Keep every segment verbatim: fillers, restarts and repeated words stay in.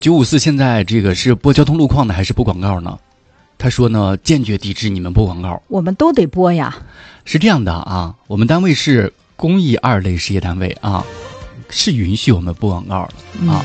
九五四现在这个是播交通路况的还是播广告呢？他说呢，坚决抵制你们播广告。 我们都得播呀。 是这样的啊，我们单位是公益二类事业单位啊，是允许我们播广告的、嗯、啊。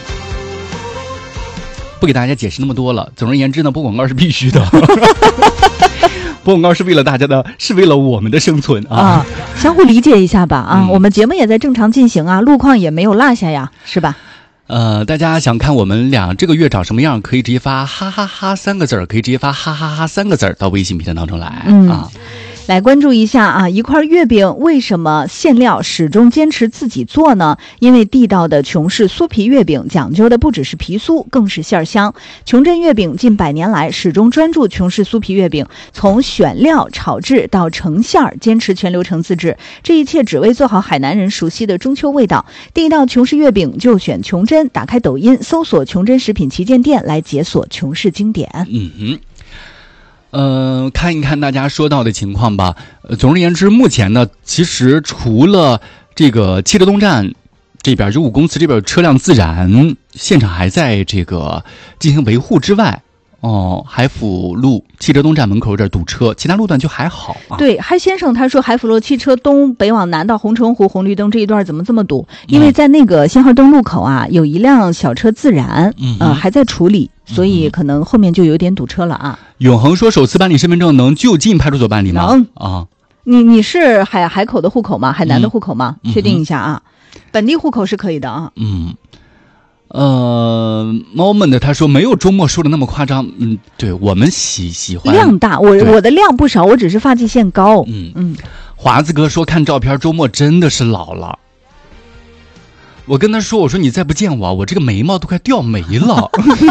不给大家解释那么多了。总而言之呢，播广告是必须的。播广告是为了大家的，是为了我们的生存啊！ 啊相互理解一下吧啊、嗯！我们节目也在正常进行啊，路况也没有落下呀，是吧？ 呃，大家想看我们俩这个月长什么样，可以直接发哈哈哈三个字儿，可以直接发哈哈哈三个字儿到微信平台当中来、嗯、啊。 来关注一下啊，一块月饼为什么馅料始终坚持自己做呢？因为地道的琼氏酥皮月饼讲究的不只是皮酥，更是馅香。琼镇月饼近百年来始终专注琼氏酥皮月饼，从选料、炒制到成馅儿，坚持全流程自制，这一切只为做好海南人熟悉的中秋味道。地道琼氏月饼就选琼珍，打开抖音搜索琼珍食品旗舰店来解锁琼氏经典。 嗯哼。呃，看一看大家说到的情况吧。呃，总而言之，目前呢，其实除了这个汽车东站这边，就五公祠这边车辆自燃，现场还在这个进行维护之外，哦，海府路汽车东站门口有点堵车，其他路段就还好、啊。 对，嗨先生他说，海府路汽车东北往南到红城湖红绿灯这一段怎么这么堵？因为在那个信号灯路口啊，有一辆小车自燃，嗯、呃，还在处理。所以可能后面就有点堵车了啊。 永恒说，首次办理身份证能就近派出所办理吗？ 能啊。 你你是海海口的户口吗？海南的户口吗？嗯、确定一下啊、嗯。本地户口是可以的啊。 嗯。呃 ，moment 他说没有周末说的那么夸张。嗯，对我们喜喜欢量大，我我的量不少，我只是发际线高。 嗯嗯。华子哥说看照片，周末真的是老了。我跟他说，我说你再不见我，我这个眉毛都快掉没了，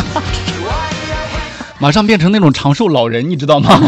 马上变成那种长寿老人，你知道吗？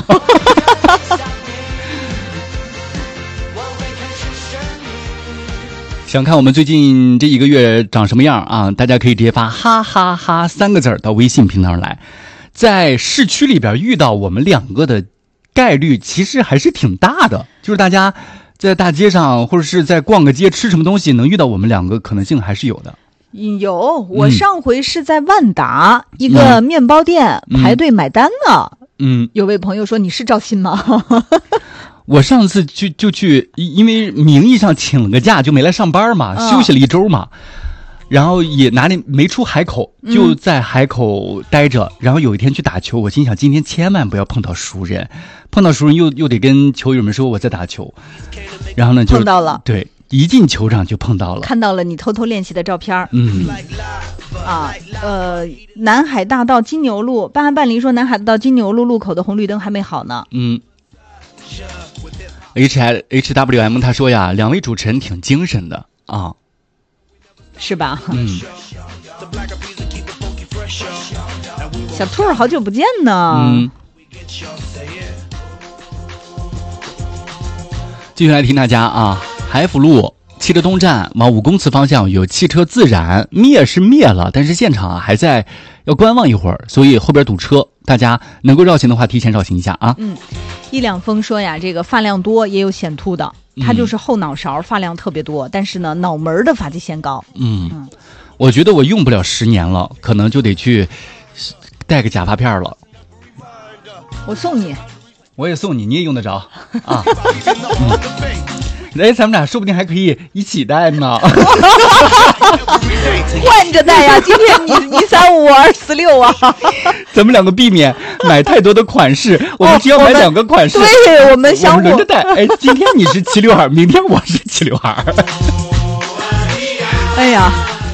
想看我们最近这一个月长什么样啊？大家可以直接发哈哈哈三个字到微信平台上来。在市区里边遇到我们两个的概率其实还是挺大的，就是大家在大街上或者是在逛个街吃什么东西能遇到我们两个可能性还是有的。 有，我上回是在万达、嗯、一个面包店、嗯、排队买单呢。嗯，有位朋友说你是赵鑫吗？ 我上次就就去，因为名义上请了个假就没来上班嘛、嗯、休息了一周嘛，然后也哪里没出海口，就在海口待着、嗯、然后有一天去打球，我心想今天千万不要碰到熟人，碰到熟人又又得跟球友们说我在打球，然后呢就碰到了， 对，一进球场就碰到了， 看到了你偷偷练习的照片。 嗯啊，呃，南海大道金牛路，办案办理说南海大道金牛路路口的红绿灯还没好呢。 嗯 H I H W M 他说呀，两位主持人挺精神的啊， 是吧？ 嗯， 小兔儿好久不见呢。 嗯，继续来听大家啊，海府路汽车东站往五公祠方向有汽车自燃，灭是灭了，但是现场啊还在要观望一会儿，所以后边堵车，大家能够绕行的话提前绕行一下啊。 嗯，一两峰说呀，这个发量多也有显秃的，他就是后脑勺发量特别多、嗯、但是呢脑门的发际线高。 嗯, 嗯我觉得我用不了十年了，可能就得去带个假发片了。 我送你， 我也送你，你也用得着啊。嗯哎，咱们俩说不定还可以一起戴呢。 换着戴呀，今天你一三五，我二四六啊。 咱们两个避免买太多的款式，我们只要买两个款式。 哦、对，我们相互轮着戴。哎，今天你是齐刘海，明天我是齐刘海。 哎呀。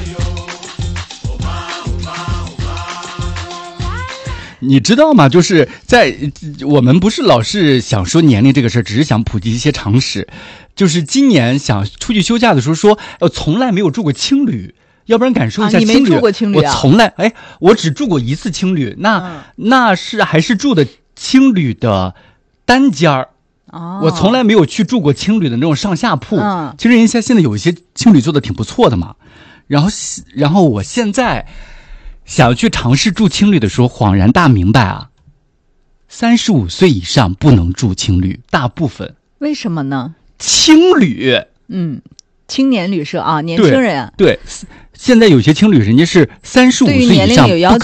你知道吗？就是在我们不是老是想说年龄这个事儿，只是想普及一些常识。就是今年想出去休假的时候说，我从来没有住过青旅，要不然感受一下青旅。啊、你没住过青旅啊？ 我从来，哎，我只住过一次青旅，那、嗯、那是还是住的青旅的单间儿。哦，我从来没有去住过青旅的那种上下铺。嗯，其实人家现在有一些青旅做的挺不错的嘛。然后，然后我现在想要去尝试住青旅的时候，恍然大明白啊，三十五岁以上不能住青旅，大部分。 为什么呢？ 青旅， 嗯， 青年旅社啊，年轻人。 对，对，现在有些青旅人家是三十五岁以上不